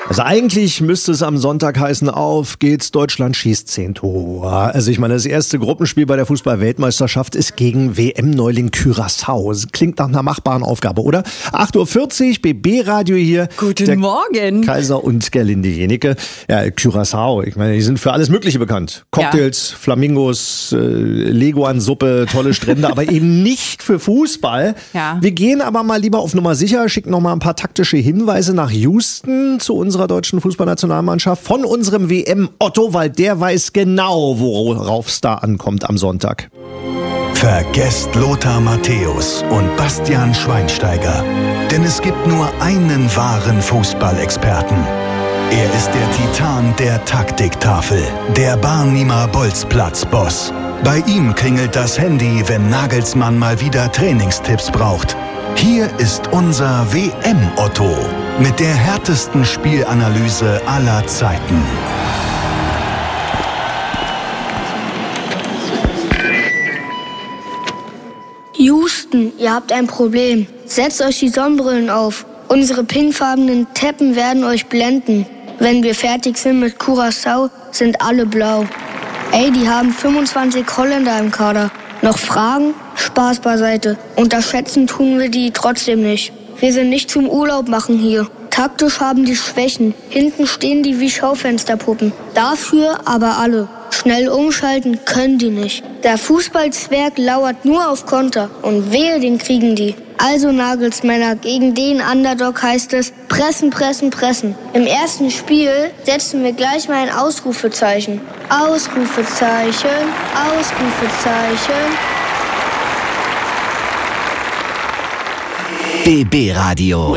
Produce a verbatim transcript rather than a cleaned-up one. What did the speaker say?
Also eigentlich müsste es am Sonntag heißen, auf geht's, Deutschland schießt zehn Tore. Also ich meine, das erste Gruppenspiel bei der Fußball-Weltmeisterschaft ist gegen W M-Neuling Curaçao. Das klingt nach einer machbaren Aufgabe, oder? acht Uhr vierzig, B B-Radio hier. Guten der Morgen. Kaiser und Gerlinde Jenecke. Ja, Curaçao, ich meine, die sind für alles Mögliche bekannt. Cocktails, ja. Flamingos, äh, Leguan-Suppe, tolle Strände, aber eben nicht für Fußball. Ja. Wir gehen aber mal lieber auf Nummer sicher, schicken noch mal ein paar taktische Hinweise nach Houston zu unserer deutschen Fußballnationalmannschaft von unserem W M-Otto, weil der weiß genau, worauf es da ankommt am Sonntag. Vergesst Lothar Matthäus und Bastian Schweinsteiger, denn es gibt nur einen wahren Fußballexperten. Er ist der Titan der Taktiktafel, der Barnimer Bolzplatz-Boss. Bei ihm klingelt das Handy, wenn Nagelsmann mal wieder Trainingstipps braucht. Hier ist unser W M-Otto mit der härtesten Spielanalyse aller Zeiten. Houston, ihr habt ein Problem. Setzt euch die Sonnenbrillen auf. Unsere pinkfarbenen Teppen werden euch blenden. Wenn wir fertig sind mit Curaçao, sind alle blau. Ey, die haben fünfundzwanzig Holländer im Kader. Noch Fragen? Spaß beiseite. Unterschätzen tun wir die trotzdem nicht. Wir sind nicht zum Urlaub machen hier. Taktisch haben die Schwächen. Hinten stehen die wie Schaufensterpuppen. Dafür aber alle. Schnell umschalten können die nicht. Der Fußballzwerg lauert nur auf Konter. Und wehe, den kriegen die. Also Nagelsmänner, gegen den Underdog heißt es pressen, pressen, pressen. Im ersten Spiel setzen wir gleich mal ein Ausrufezeichen. Ausrufezeichen, Ausrufezeichen. B B-Radio.